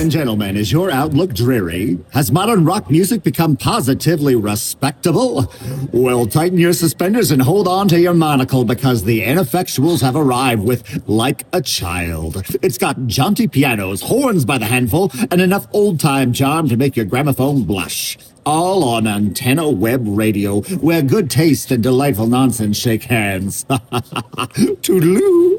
and gentlemen, is your outlook dreary? Has modern rock music become positively respectable? Well, tighten your suspenders and hold on to your monocle because the Ineffectuals have arrived with Like a Child. It's got jaunty pianos, horns by the handful, and enough old-time charm to make your gramophone blush. All on Antenna Web Radio, where good taste and delightful nonsense shake hands. Toodaloo!